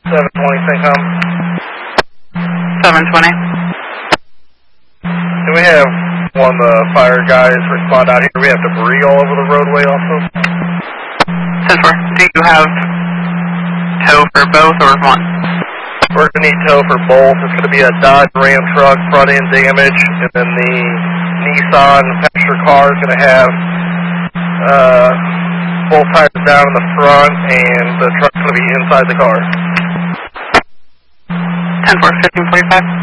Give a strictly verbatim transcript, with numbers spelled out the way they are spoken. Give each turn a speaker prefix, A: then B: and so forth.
A: seven twenty, Syncom.
B: seven twenty.
A: Do we have one of the fire guys respond out here? We have debris all over the roadway also.
B: ten four. Do you have tow for both or one?
A: We're going to need tow for both. It's going to be a Dodge Ram truck, front end damage, and then the Nissan passenger car is going to have uh, both tires down in the front, and the truck's going to be inside the car.
B: ten four, fifteen forty-five.